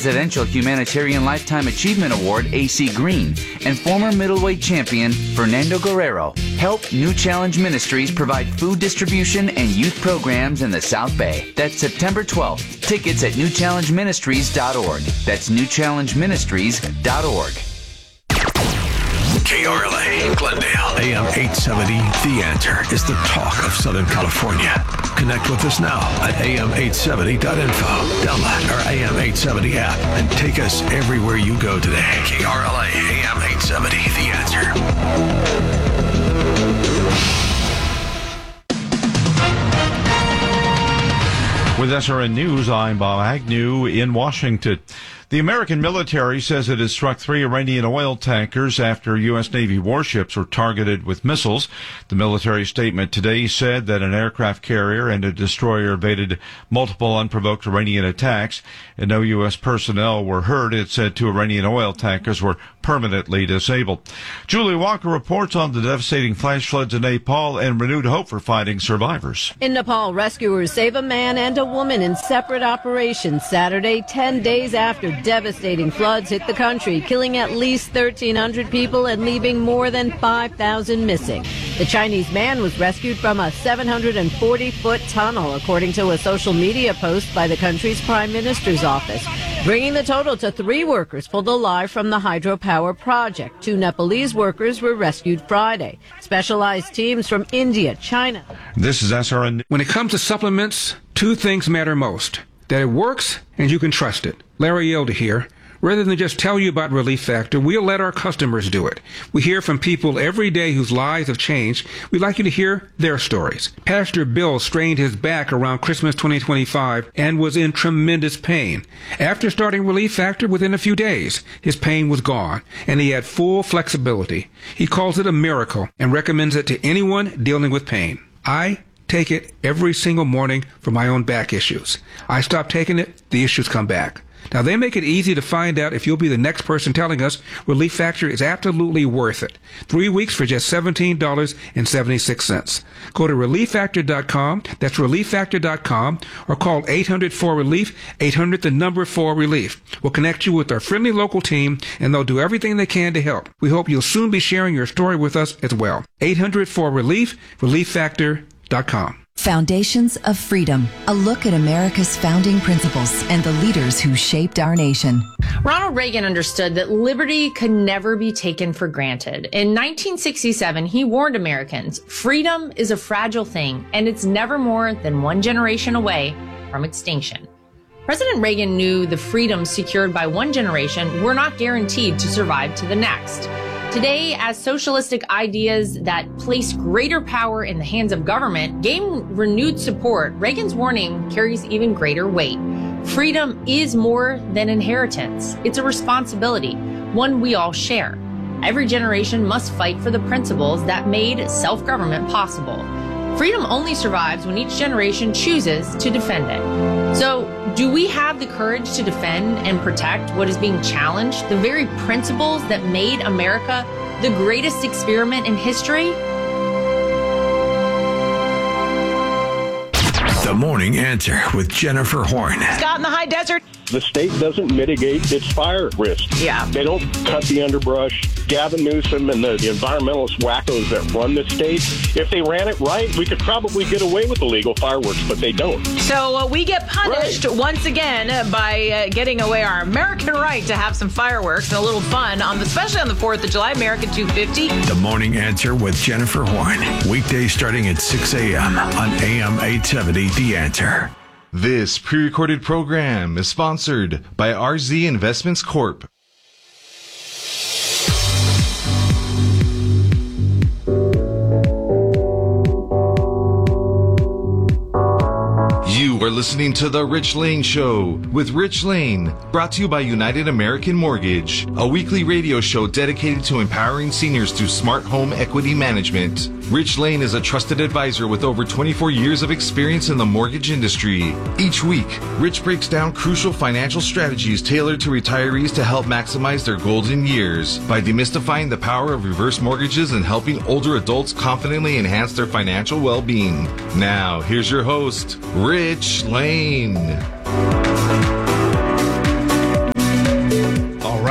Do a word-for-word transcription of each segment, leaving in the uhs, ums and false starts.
Presidential Humanitarian Lifetime Achievement Award A C Green, and former middleweight champion Fernando Guerrero help New Challenge Ministries provide food distribution and youth programs in the South Bay. That's September twelfth. Tickets at new challenge ministries dot org. That's new challenge ministries dot org. K R L A, Glendale, A M eight seventy. The Answer is the talk of Southern California. Connect with us now at A M eight seventy dot info. Download our A M eight seventy app and take us everywhere you go today. K R L A, A M eight seventy. The Answer. With S R N News, I'm Bob Agnew in Washington. The American military says it has struck three Iranian oil tankers after U S. Navy warships were targeted with missiles. The military statement today said that an aircraft carrier and a destroyer evaded multiple unprovoked Iranian attacks, and no U S personnel were hurt. It said two Iranian oil tankers were permanently disabled. Julie Walker reports on the devastating flash floods in Nepal and renewed hope for finding survivors. In Nepal, rescuers save a man and a woman in separate operations Saturday, ten days after devastating floods hit the country, killing at least thirteen hundred people and leaving more than five thousand missing. The Chinese man was rescued from a seven hundred forty foot tunnel, according to a social media post by the country's prime minister's office, bringing the total to three workers pulled alive from the hydropower project. Two Nepalese workers were rescued Friday. Specialized teams from India, China. This is S R N. When it comes to supplements, two things matter most: that it works and you can trust it. Larry Yelda here. Rather than just tell you about Relief Factor, we'll let our customers do it. We hear from people every day whose lives have changed. We'd like you to hear their stories. Pastor Bill strained his back around Christmas twenty twenty-five and was in tremendous pain. After starting Relief Factor, within a few days, his pain was gone, and he had full flexibility. He calls it a miracle and recommends it to anyone dealing with pain. I take it every single morning for my own back issues. I stop taking it, the issues come back. Now, they make it easy to find out if you'll be the next person telling us Relief Factor is absolutely worth it. Three weeks for just seventeen dollars and seventy-six cents. Go to relief factor dot com, that's relief factor dot com, or call eight hundred four relief, eight hundred the number four relief. We'll connect you with our friendly local team, and they'll do everything they can to help. We hope you'll soon be sharing your story with us as well. eight hundred four relief, relief factor dot com. Foundations of Freedom, a look at America's founding principles and the leaders who shaped our nation. Ronald Reagan understood that liberty could never be taken for granted. In nineteen sixty-seven, he warned Americans, freedom is a fragile thing, and it's never more than one generation away from extinction. President Reagan knew the freedoms secured by one generation were not guaranteed to survive to the next. Today, as socialistic ideas that place greater power in the hands of government gain renewed support, Reagan's warning carries even greater weight. Freedom is more than inheritance. It's a responsibility, one we all share. Every generation must fight for the principles that made self-government possible. Freedom only survives when each generation chooses to defend it. So, do we have the courage to defend and protect what is being challenged, the very principles that made America the greatest experiment in history? The Morning Answer with Jennifer Horn. Scott in the high desert. The state doesn't mitigate its fire risk. Yeah. They don't cut the underbrush. Gavin Newsom and the, the environmentalist wackos that run the state, if they ran it right, we could probably get away with illegal fireworks, but they don't. So uh, we get punished right. once again uh, by uh, getting away our American right to have some fireworks and a little fun, on the, especially on the fourth of July, America two fifty. The Morning Answer with Jennifer Horn. Weekdays starting at six a.m. on A M eight seventy, The Answer. This pre-recorded program is sponsored by R Z Investments Corp. You are listening to The Rich Lane Show with Rich Lane, brought to you by United American Mortgage, a weekly radio show dedicated to empowering seniors through smart home equity management. Rich Lane is a trusted advisor with over twenty-four years of experience in the mortgage industry. Each week, Rich breaks down crucial financial strategies tailored to retirees to help maximize their golden years by demystifying the power of reverse mortgages and helping older adults confidently enhance their financial well-being. Now, here's your host, Rich Lane.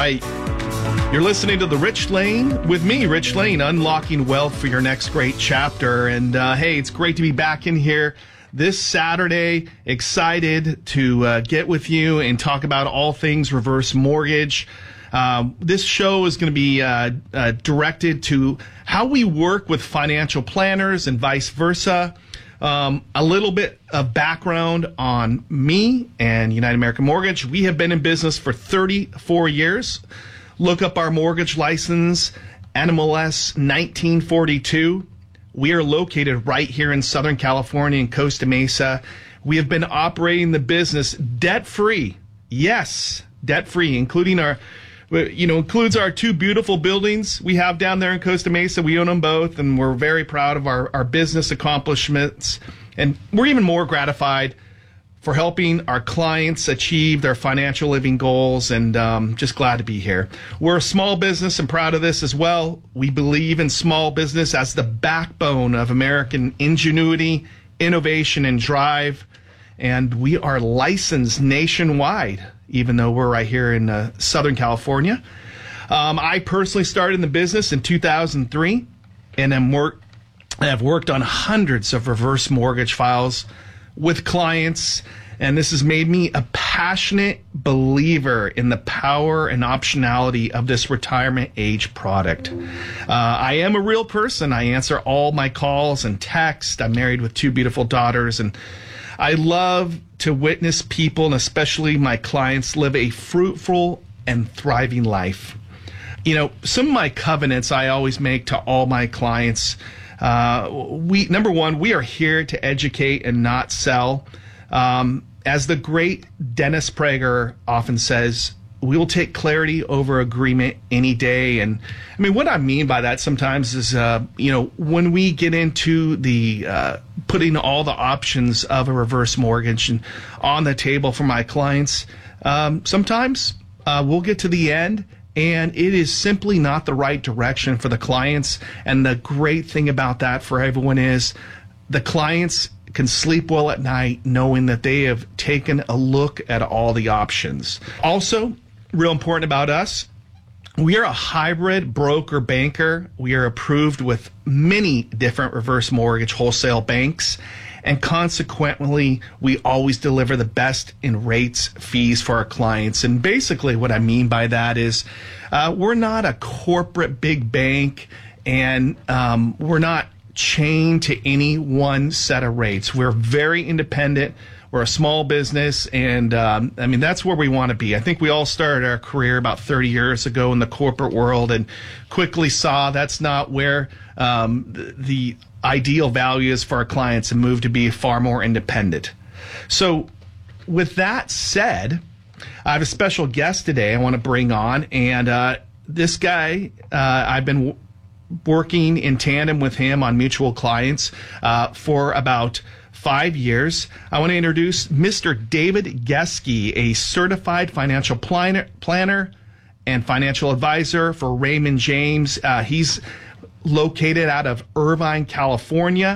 right. You're listening to The Rich Lane with me, Rich Lane, unlocking wealth for your next great chapter. And uh, hey, it's great to be back in here this Saturday. Excited to uh, get with you and talk about all things reverse mortgage. Um, this show is going to be uh, uh, directed to how we work with financial planners and vice versa. Um, a little bit of background on me and United American Mortgage. We have been in business for thirty-four years. Look up our mortgage license, N M L S nineteen forty-two. We are located right here in Southern California in Costa Mesa. We have been operating the business debt-free. Yes, debt-free, including our, you know, includes our two beautiful buildings we have down there in Costa Mesa. We own them both, and we're very proud of our, our business accomplishments. And we're even more gratified for helping our clients achieve their financial living goals, and um, just glad to be here. We're a small business and proud of this as well. We believe in small business as the backbone of American ingenuity, innovation, and drive. And we are licensed nationwide, even though we're right here in uh, Southern California. Um, I personally started in the business in two thousand three, and I'm work, I've worked on hundreds of reverse mortgage files with clients, and this has made me a passionate believer in the power and optionality of this retirement age product. Uh, I am a real person. I answer all my calls and texts. I'm married with two beautiful daughters, and I love to witness people, and especially my clients, live a fruitful and thriving life. You know, some of my covenants I always make to all my clients. Uh, we number one, we are here to educate and not sell. Um, as the great Dennis Prager often says, we will take clarity over agreement any day. And I mean, what I mean by that sometimes is, uh, you know, when we get into the uh, putting all the options of a reverse mortgage and on the table for my clients, um, sometimes uh, we'll get to the end, and it is simply not the right direction for the clients. And the great thing about that for everyone is the clients can sleep well at night knowing that they have taken a look at all the options. Also, real important about us, we are a hybrid broker banker. We are approved with many different reverse mortgage wholesale banks. And consequently, we always deliver the best in rates, fees for our clients. And basically what I mean by that is uh, we're not a corporate big bank, and um, we're not chained to any one set of rates. We're very independent. We're a small business, and um, I mean, that's where we want to be. I think we all started our career about thirty years ago in the corporate world and quickly saw that's not where um, the, the ideal value is for our clients, and moved to be far more independent. So with that said, I have a special guest today I want to bring on, and uh, this guy, uh, I've been w- working in tandem with him on mutual clients uh, for about five years. I want to introduce Mister David Geske, a certified financial planner, planner and financial advisor for Raymond James. Uh, he's located out of Irvine, California.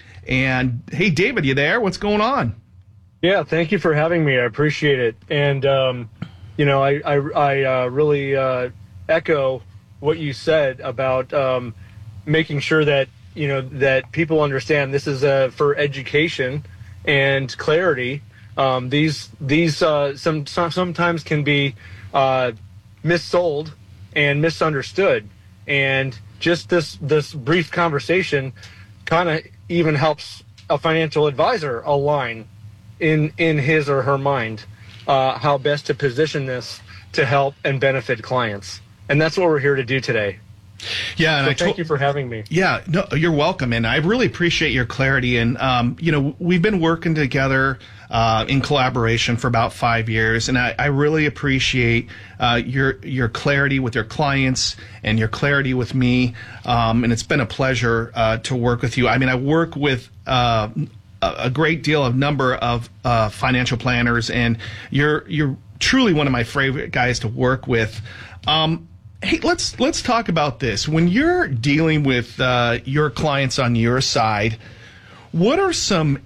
And hey, David, you there? What's going on? Yeah, thank you for having me. I appreciate it. And, um, you know, I, I, I uh, really uh, echo what you said about um, making sure that, you know, that people understand this is uh, for education and clarity. Um, these these uh, some, some sometimes can be uh, missold and misunderstood. And just this this brief conversation kind of even helps a financial advisor align in in his or her mind uh, how best to position this to help and benefit clients. And that's what we're here to do today. Yeah, and so I thank to- you for having me. Yeah, no, you're welcome, and I really appreciate your clarity. And um, you know, we've been working together uh, in collaboration for about five years, and I, I really appreciate uh, your your clarity with your clients and your clarity with me. Um, and it's been a pleasure uh, to work with you. I mean, I work with uh, a great deal of number of uh, financial planners, and you're you're truly one of my favorite guys to work with. Um, Hey, let's let's talk about this. When you're dealing with uh, your clients on your side, what are some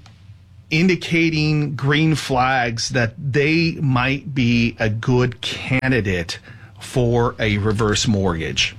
indicating green flags that they might be a good candidate for a reverse mortgage?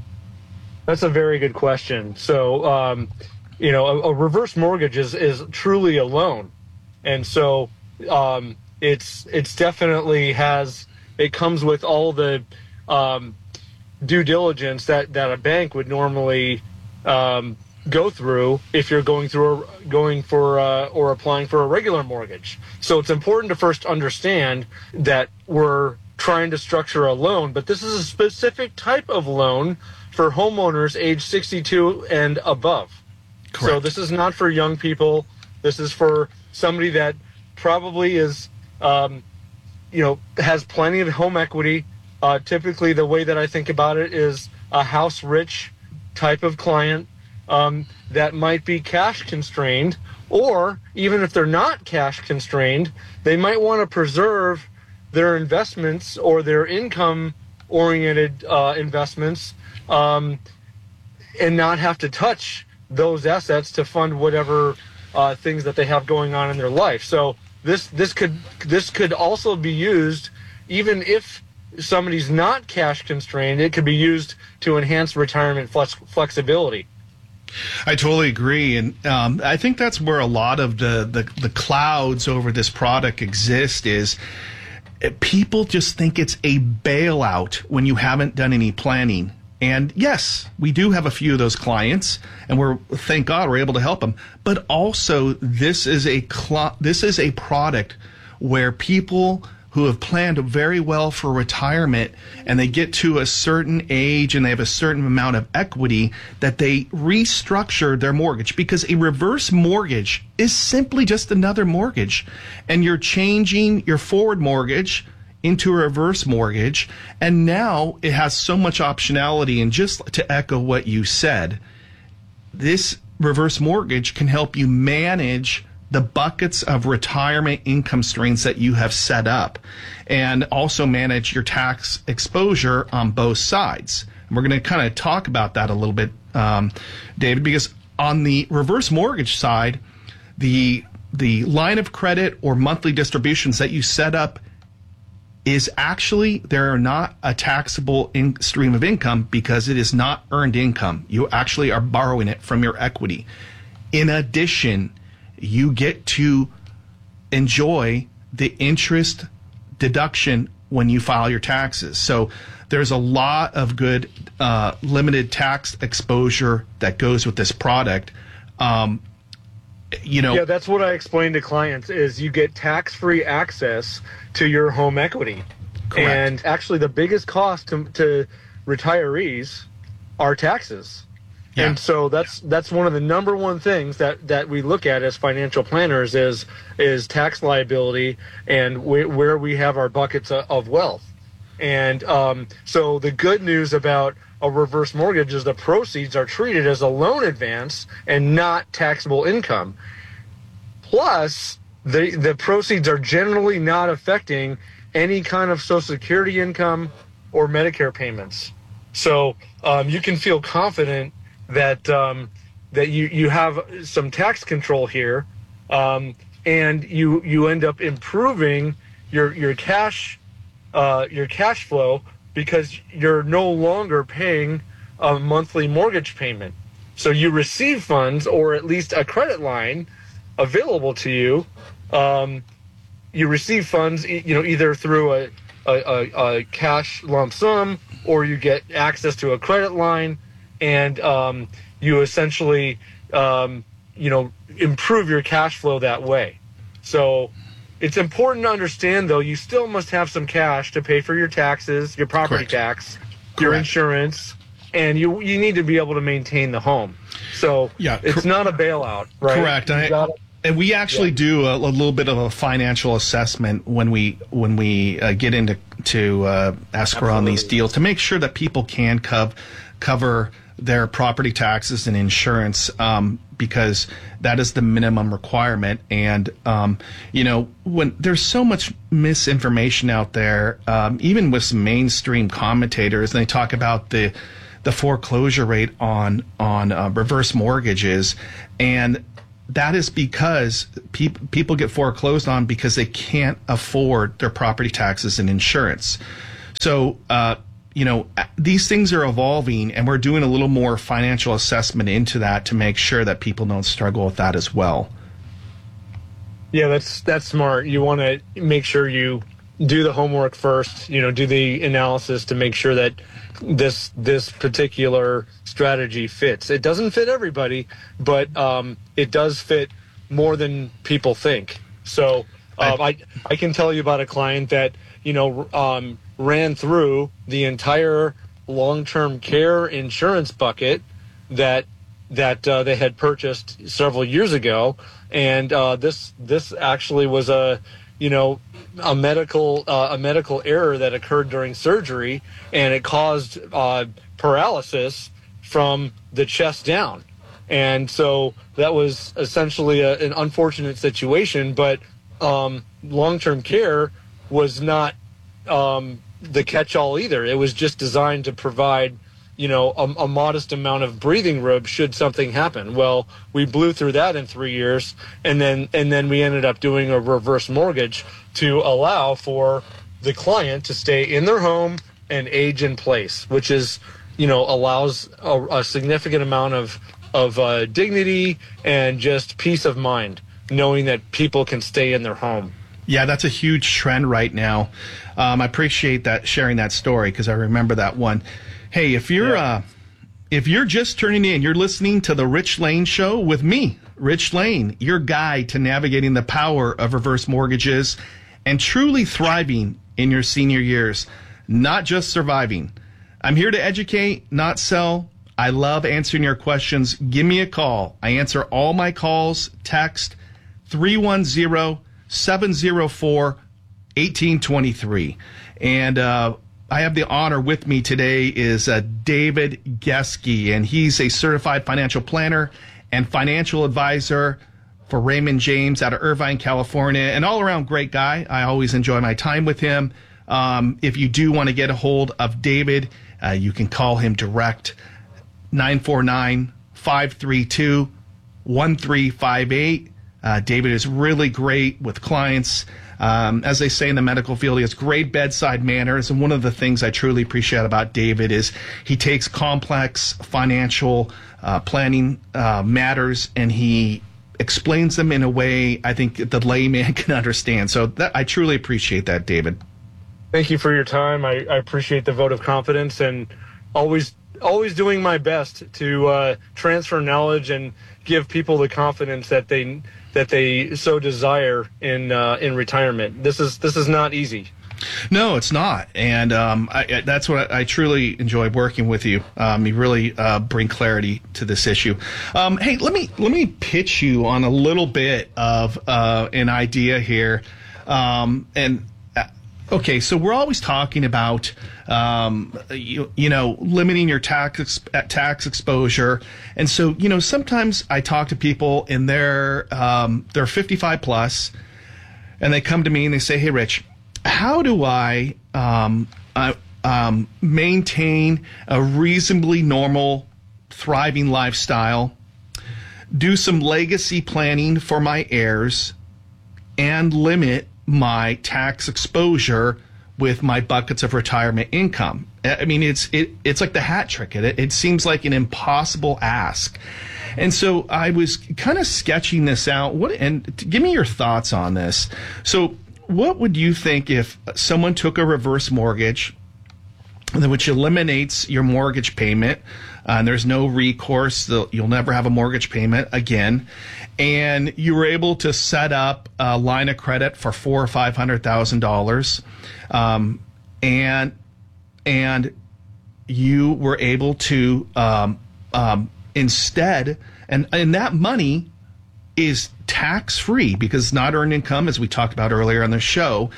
That's a very good question. So, um, you know, a, a reverse mortgage is, is truly a loan. And so um, it's it's definitely has, it comes with all the um, due diligence that, that a bank would normally um, go through if you're going through a, going for uh, or applying for a regular mortgage. So it's important to first understand that we're trying to structure a loan, but this is a specific type of loan for homeowners age sixty-two and above. Correct. So this is not for young people. This is for somebody that probably is, um, you know, has plenty of home equity. Uh, typically, the way that I think about it is a house-rich type of client um, that might be cash constrained, or even if they're not cash constrained, they might want to preserve their investments or their income-oriented uh, investments um, and not have to touch those assets to fund whatever uh, things that they have going on in their life. So this this could this could also be used even if somebody's not cash constrained. It could be used to enhance retirement flex- flexibility. I totally agree, and um, I think that's where a lot of the, the the clouds over this product exist. Is people just think it's a bailout when you haven't done any planning. And yes, we do have a few of those clients, and we're, thank God, we're able to help them. But also, this is a cl- this is a product where people who have planned very well for retirement, and they get to a certain age and they have a certain amount of equity, that they restructure their mortgage, because a reverse mortgage is simply just another mortgage, and you're changing your forward mortgage into a reverse mortgage, and now it has so much optionality. And just to echo what you said, this reverse mortgage can help you manage the buckets of retirement income streams that you have set up, and also manage your tax exposure on both sides. And we're going to kind of talk about that a little bit, um, David, because on the reverse mortgage side, the the line of credit or monthly distributions that you set up is actually, they're not a taxable in stream of income, because it is not earned income. You actually are borrowing it from your equity. In addition, you get to enjoy the interest deduction when you file your taxes. So there's a lot of good uh, limited tax exposure that goes with this product. Um, you know, yeah, that's what I explain to clients, is you get tax-free access to your home equity. Correct. And actually the biggest cost to, to retirees are taxes. Yeah. And so that's that's one of the number one things that, that we look at as financial planners is is tax liability and wh- where we have our buckets of wealth. And um, so the good news about a reverse mortgage is the proceeds are treated as a loan advance and not taxable income. Plus, the the proceeds are generally not affecting any kind of Social Security income or Medicare payments. So um, you can feel confident that um, that you, you have some tax control here, um, and you you end up improving your your cash uh, your cash flow, because you're no longer paying a monthly mortgage payment. So you receive funds, or at least a credit line available to you. Um, you receive funds, you know, either through a, a, a cash lump sum, or you get access to a credit line, and um, you essentially, um, you know, improve your cash flow that way. So it's important to understand, though, you still must have some cash to pay for your taxes, your property Correct. tax, Correct. your insurance, and you you need to be able to maintain the home. So yeah, it's cor- not a bailout, right? Correct. I, gotta, and we actually yeah. do a, a little bit of a financial assessment when we when we uh, get into to uh, escrow on these deals, to make sure that people can cov- cover their property taxes and insurance, um, because that is the minimum requirement. And, um, you know, when there's so much misinformation out there, um, even with some mainstream commentators, and they talk about the the foreclosure rate on on uh, reverse mortgages, and that is because pe- people get foreclosed on because they can't afford their property taxes and insurance. So uh, you know, these things are evolving, and we're doing a little more financial assessment into that to make sure that people don't struggle with that as well. Yeah, that's that's smart. You want to make sure you do the homework first, you know, do the analysis to make sure that this this particular strategy fits. It doesn't fit everybody, but um, it does fit more than people think. So um, I I can tell you about a client that, you know, um, ran through the entire long-term care insurance bucket that that uh, they had purchased several years ago, and uh, this this actually was a you know a medical uh, a medical error that occurred during surgery, and it caused uh, paralysis from the chest down. And so that was essentially a, an unfortunate situation, but um, long-term care was not um, the catch-all either. It was just designed to provide, you know, a, a modest amount of breathing room should something happen. Well, we blew through that in three years, and then and then we ended up doing a reverse mortgage to allow for the client to stay in their home and age in place, which is, you know, allows a, a significant amount of of uh, dignity and just peace of mind, knowing that people can stay in their home. Yeah, that's a huge trend right now. Um, I appreciate that sharing that story, because I remember that one. Hey, if you're yeah. uh, if you're just turning in, you're listening to the Rich Lane Show with me, Rich Lane, your guide to navigating the power of reverse mortgages and truly thriving in your senior years, not just surviving. I'm here to educate, not sell. I love answering your questions. Give me a call. I answer all my calls. Text three one zero, seven zero four, one eight two three. And uh, I have the honor with me today is uh, David Geske, and he's a certified financial planner and financial advisor for Raymond James out of Irvine, California, an all-around great guy. I always enjoy my time with him. Um, if you do want to get a hold of David, uh, you can call him direct, nine four nine, five three two, one three five eight. Uh, David is really great with clients. Um, as they say in the medical field, he has great bedside manners. And one of the things I truly appreciate about David is he takes complex financial uh, planning uh, matters and he explains them in a way I think the layman can understand. So that, I truly appreciate that, David. Thank you for your time. I, I appreciate the vote of confidence, and always always doing my best to uh, transfer knowledge and give people the confidence that they that they so desire in uh, in retirement. This is this is not easy. No, it's not, and um, I, that's what I, I truly enjoy working with you. Um, you really uh, bring clarity to this issue. Um, hey, let me let me pitch you on a little bit of uh, an idea here, um, and. Okay, so we're always talking about, um, you, you know, limiting your tax tax exposure, and so you know sometimes I talk to people and they're um, they're fifty-five plus, and they come to me and they say, "Hey, Rich, how do I um, uh, um, maintain a reasonably normal, thriving lifestyle, do some legacy planning for my heirs, and limit my tax exposure with my buckets of retirement income?" I mean, it's it it's like the hat trick. It it seems like an impossible ask. And so I was kind of sketching this out. What and give me your thoughts on this. So what would you think if someone took a reverse mortgage, which eliminates your mortgage payment, uh, and there's no recourse, you'll never have a mortgage payment again, and you were able to set up a line of credit for four or five hundred thousand dollars, um, and and you were able to um, um, instead, and and that money is tax free because it's not earned income, as we talked about earlier on the show,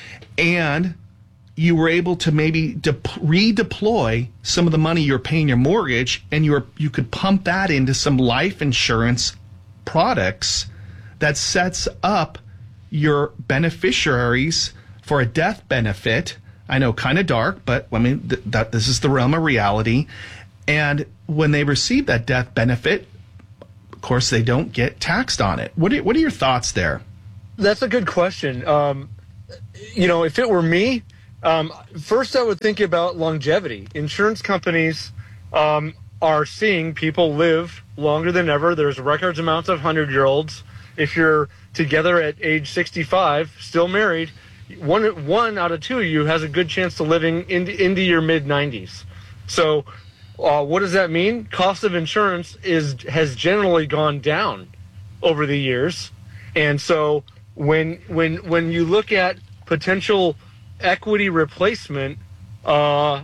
and you were able to maybe de- redeploy some of the money you're paying your mortgage, and you were you could pump that into some life insurance products that sets up your beneficiaries for a death benefit. I know, kind of dark, but I mean th- that this is the realm of reality. And when they receive that death benefit, of course, they don't get taxed on it. What are, what are your thoughts there? That's a good question. Um, you know, if it were me, Um, first, I would think about longevity. Insurance companies um, are seeing people live longer than ever. There's records amounts of hundred-year-olds. If you're together at age sixty-five, still married, one one out of two of you has a good chance to living into, into your mid-nineties. So uh, what does that mean? Cost of insurance is has generally gone down over the years. And so when when when you look at potential equity replacement uh,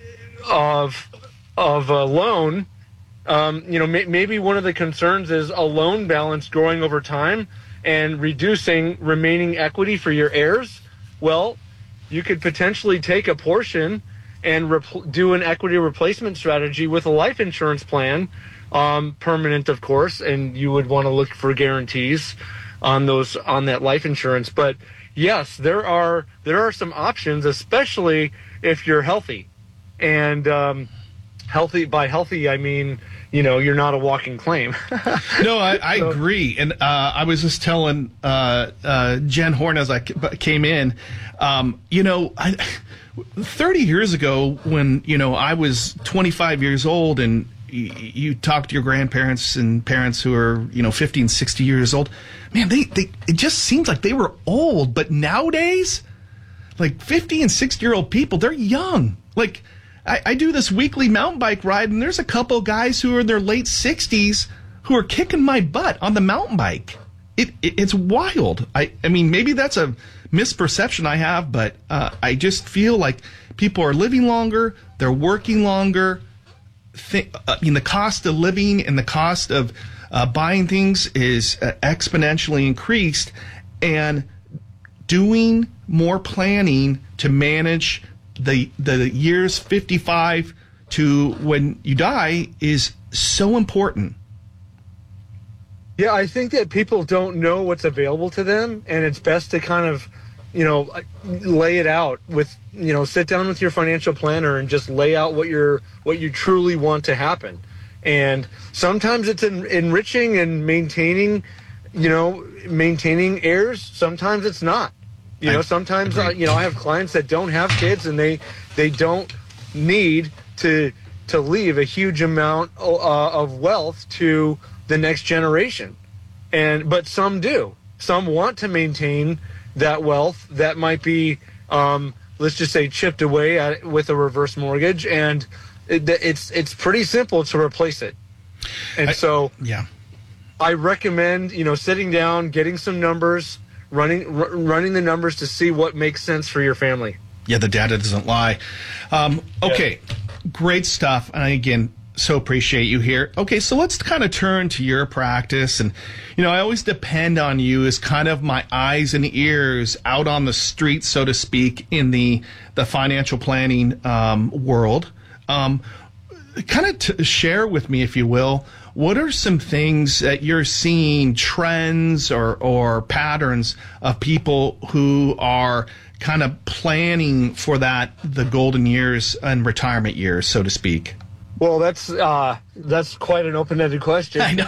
of of a loan, um, you know, may, maybe one of the concerns is a loan balance growing over time and reducing remaining equity for your heirs. Well, you could potentially take a portion and rep- do an equity replacement strategy with a life insurance plan, um, permanent, of course, and you would want to look for guarantees on those on that life insurance. But yes, there are there are some options, especially if you're healthy. And um, healthy by healthy, I mean, you know, you're not a walking claim. No, I, I so, agree. And uh, I was just telling uh, uh, Jen Horn as I came in, um, you know, I, thirty years ago when, you know, I was twenty-five years old and you, you talk to your grandparents and parents who are, you know, fifty and sixty years old, man, they, they it just seems like they were old. But nowadays, like fifty and sixty year old people, they're young. Like, I, I do this weekly mountain bike ride, and there's a couple guys who are in their late sixties who are kicking my butt on the mountain bike. It, it it's wild. I, I mean, maybe that's a misperception I have, but uh, I just feel like people are living longer, they're working longer. Th- I mean, the cost of living and the cost of uh, buying things is uh, exponentially increased, and doing more planning to manage the the years fifty-five to when you die is so important. Yeah, I think that people don't know what's available to them, and it's best to kind of, you know, lay it out with, you know, sit down with your financial planner and just lay out what you're what you truly want to happen. And sometimes it's en- enriching and maintaining, you know, maintaining heirs. Sometimes it's not. You know, sometimes, uh, you know, I have clients that don't have kids, and they they don't need to to leave a huge amount uh, of wealth to the next generation. And but some do. Some want to maintain that wealth that might be, um, let's just say, chipped away at, with a reverse mortgage, and it, it's it's pretty simple to replace it. And I, so, yeah, I recommend, you know, sitting down, getting some numbers. Running r- running the numbers to see what makes sense for your family. Yeah, the data doesn't lie. Um, okay, yeah. Great stuff. And again, so appreciate you here. Okay, so let's kind of turn to your practice. And, you know, I always depend on you as kind of my eyes and ears out on the street, so to speak, in the, the financial planning um, world. Um, kind of t- share with me, if you will, what are some things that you're seeing, trends or, or patterns of people who are kind of planning for that, the golden years and retirement years, so to speak? Well, that's uh, that's quite an open-ended question. I know.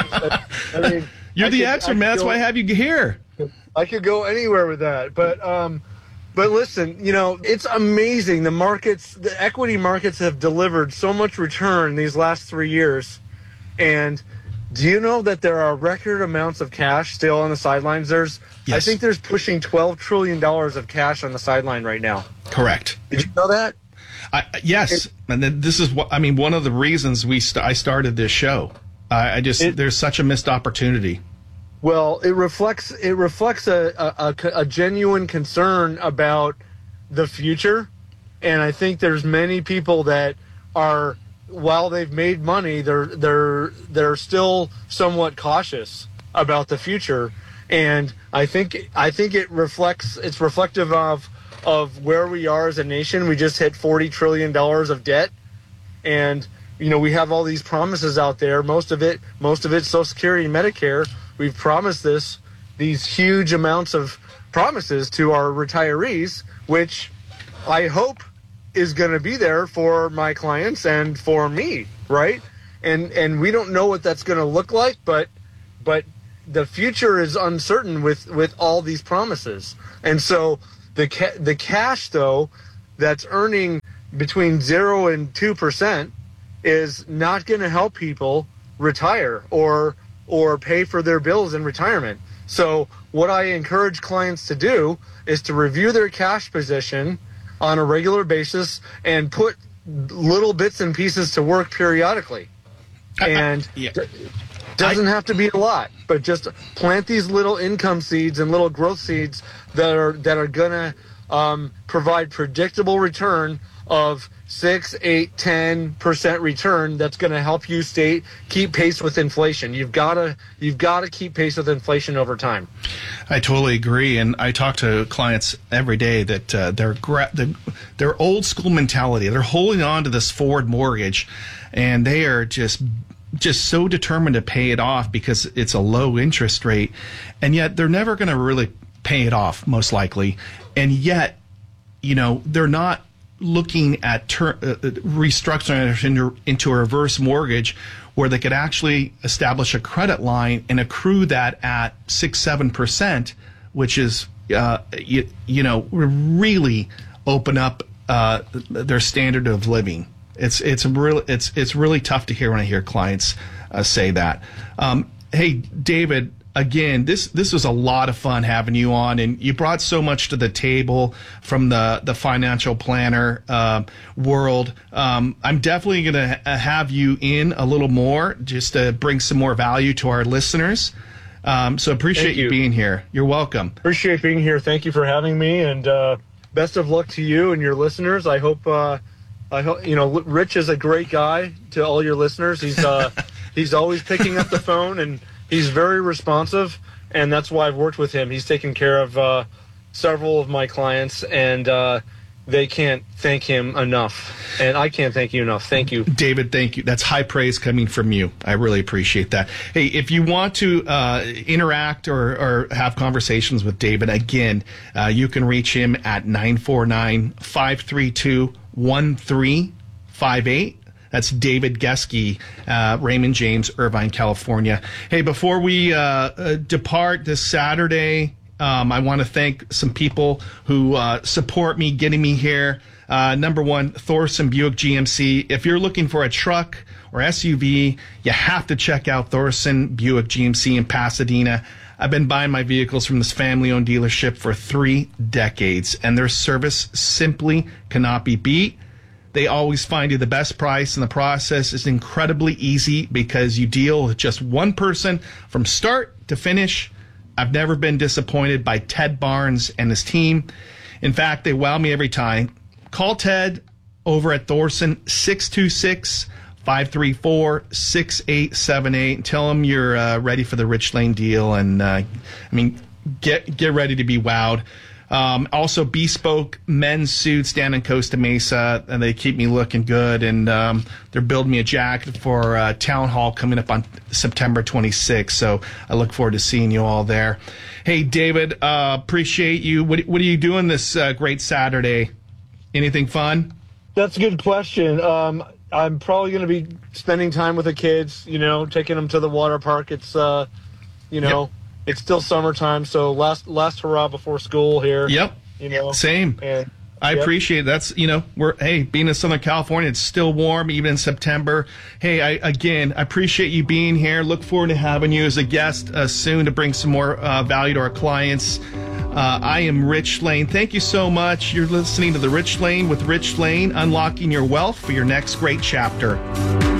I mean, you're I the could, expert, man. That's go, why I have you here. I could go anywhere with that, but um, but listen, you know, it's amazing. The markets, the equity markets, have delivered so much return these last three years. And do you know that there are record amounts of cash still on the sidelines? There's, yes. I think there's pushing twelve trillion dollars of cash on the sideline right now. Correct. Did you know that? I, yes. It, and then this is what, I mean, one of the reasons we st- I started this show. I, I just, it, there's such a missed opportunity. Well, it reflects, it reflects a, a, a genuine concern about the future. And I think there's many people that are, while they've made money, they're they're they're still somewhat cautious about the future, and I think I think it reflects it's reflective of of where we are as a nation. We just hit forty trillion dollars of debt, and you know we have all these promises out there. Most of it, most of it, Social Security and Medicare. We've promised this these huge amounts of promises to our retirees, which I hope is going to be there for my clients and for me, right? And and we don't know what that's going to look like, but but the future is uncertain with with all these promises. And so The ca- the cash, though, that's earning between zero and two percent is not going to help people retire or or pay for their bills in retirement. So what I encourage clients to do is to review their cash position on a regular basis and put little bits and pieces to work periodically. And yeah. doesn't have to be a lot, but just plant these little income seeds and little growth seeds that are that are gonna um, provide predictable return of six, eight, ten percent return. That's going to help you stay keep pace with inflation. You've got to you've got to keep pace with inflation over time. I totally agree, and I talk to clients every day that uh, they're gra- the, their old school mentality. They're holding on to this forward mortgage, and they are just just so determined to pay it off because it's a low interest rate, and yet they're never going to really pay it off, most likely, and yet, you know, they're not looking at ter- uh, restructuring it into, into a reverse mortgage where they could actually establish a credit line and accrue that at six, seven percent, which is, uh, you, you know, really open up uh, their standard of living. It's it's really it's it's really tough to hear when I hear clients uh, say that. Um, hey, David. Again, this this was a lot of fun having you on, and you brought so much to the table from the, the financial planner uh, world. Um, I'm definitely going to ha- have you in a little more just to bring some more value to our listeners. Um, so appreciate you. you being here. You're welcome. Appreciate being here. Thank you for having me, and uh, best of luck to you and your listeners. I hope uh, I hope you know Rich is a great guy to all your listeners. He's uh, he's always picking up the phone and. He's very responsive, and that's why I've worked with him. He's taken care of uh, several of my clients, and uh, they can't thank him enough. And I can't thank you enough. Thank you. David, thank you. That's high praise coming from you. I really appreciate that. Hey, if you want to uh, interact or, or have conversations with David, again, uh, you can reach him at nine four nine, five three two, one three five eight. That's David Geske, uh, Raymond James, Irvine, California. Hey, before we uh, uh, depart this Saturday, um, I want to thank some people who uh, support me getting me here. Uh, number one, Thorson Buick G M C. If you're looking for a truck or S U V, you have to check out Thorson Buick G M C in Pasadena. I've been buying my vehicles from this family-owned dealership for three decades, and their service simply cannot be beat. They always find you the best price, and the process is incredibly easy because you deal with just one person from start to finish. I've never been disappointed by Ted Barnes and his team. In fact, they wow me every time. Call Ted over at Thorson, six two six, five three four, six eight seven eight, and tell him you're uh, ready for the Rich Lane deal. And, uh, I mean, get get ready to be wowed. Um, also, Bespoke men's suits down in Costa Mesa, and they keep me looking good. And um, they're building me a jacket for uh, Town Hall coming up on September twenty-sixth. So I look forward to seeing you all there. Hey, David, uh, appreciate you. What, what are you doing this uh, great Saturday? Anything fun? That's a good question. Um, I'm probably going to be spending time with the kids, you know, taking them to the water park. It's, uh, you know... Yep. It's still summertime, so last last hurrah before school here. Yep. You know. Same. And, I yep. appreciate it. That's, you know, we're, hey, being in Southern California, it's still warm, even in September. Hey, I, again, I appreciate you being here. Look forward to having you as a guest uh, soon to bring some more uh, value to our clients. Uh, I am Rich Lane. Thank you so much. You're listening to The Rich Lane with Rich Lane, unlocking your wealth for your next great chapter.